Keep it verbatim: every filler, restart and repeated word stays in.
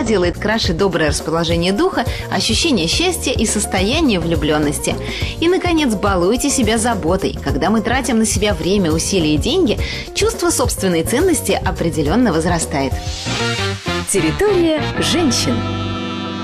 делает краше доброе расположение духа, ощущение счастья и состояние влюбленности. И, наконец, балуйте себя заботой. Когда мы тратим на себя время, усилия и деньги, чувство собственной ценности определенно возрастает. Территория женщин.